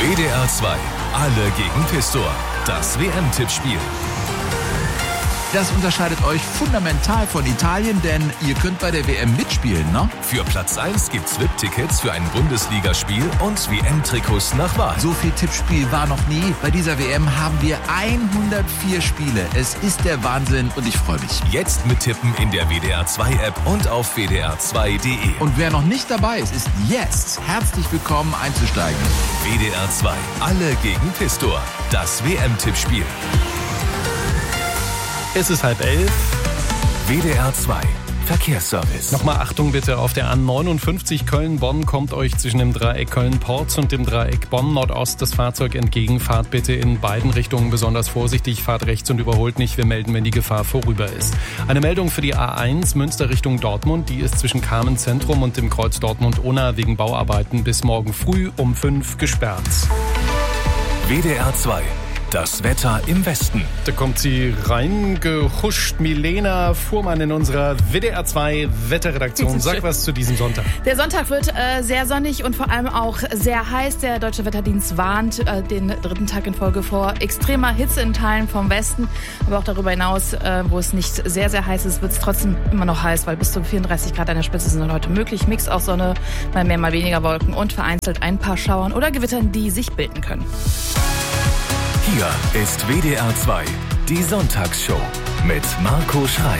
WDR 2, alle gegen Pistor. Das WM-Tippspiel. Das unterscheidet euch fundamental von Italien, denn ihr könnt bei der WM mitspielen, ne? Für Platz 1 gibt's VIP-Tickets für ein Bundesligaspiel und WM-Trikots nach Wahl. So viel Tippspiel war noch nie. Bei dieser WM haben wir 104 Spiele. Es ist der Wahnsinn und ich freue mich. Jetzt mittippen in der WDR 2 App und auf wdr2.de. Und wer noch nicht dabei ist, ist jetzt herzlich willkommen einzusteigen. WDR 2, alle gegen Pistor. Das WM-Tippspiel. Es ist 10:30. WDR 2, Verkehrsservice. Nochmal Achtung bitte, auf der A59 Köln-Bonn kommt euch zwischen dem Dreieck Köln-Porz und dem Dreieck Bonn-Nordost das Fahrzeug entgegen. Fahrt bitte in beiden Richtungen besonders vorsichtig, fahrt rechts und überholt nicht. Wir melden, wenn die Gefahr vorüber ist. Eine Meldung für die A1 Münster Richtung Dortmund. Die ist zwischen Carmen-Zentrum und dem Kreuz Dortmund-Unna wegen Bauarbeiten bis morgen früh um 5 gesperrt. WDR 2. Das Wetter im Westen. Da kommt sie reingehuscht. Milena Fuhrmann in unserer WDR 2 Wetterredaktion. Sag was zu diesem Sonntag. Der Sonntag wird sehr sonnig und vor allem auch sehr heiß. Der Deutsche Wetterdienst warnt den dritten Tag in Folge vor extremer Hitze in Teilen vom Westen. Aber auch darüber hinaus, wo es nicht sehr, sehr heiß ist, wird es trotzdem immer noch heiß, weil bis zu 34 Grad an der Spitze sind heute möglich. Mix aus Sonne, mal mehr, mal weniger Wolken und vereinzelt ein paar Schauern oder Gewittern, die sich bilden können. Hier ist WDR 2, die Sonntagsshow mit Marco Schreil.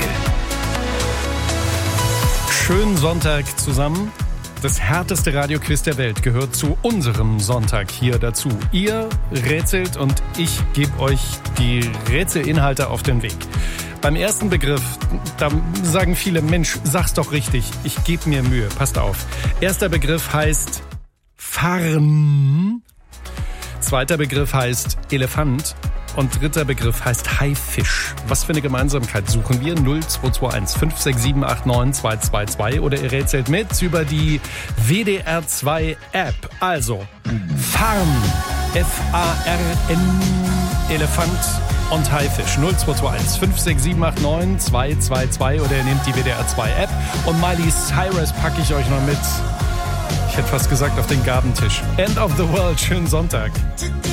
Schönen Sonntag zusammen. Das härteste Radioquiz der Welt gehört zu unserem Sonntag hier dazu. Ihr rätselt und ich gebe euch die Rätselinhalte auf den Weg. Beim ersten Begriff, da sagen viele, Mensch, sag's doch richtig, ich gebe mir Mühe, passt auf. Erster Begriff heißt Farm. Zweiter Begriff heißt Elefant und dritter Begriff heißt Haifisch. Was für eine Gemeinsamkeit suchen wir? 0221 567 89 222 oder ihr rätselt mit über die WDR 2 App. Also Farm, F-A-R-M, Elefant und Haifisch. 0221 567 89 222 oder ihr nehmt die WDR 2 App und Miley Cyrus packe ich euch noch mit. Ich hätte fast gesagt auf den Gabentisch. End of the World, schönen Sonntag.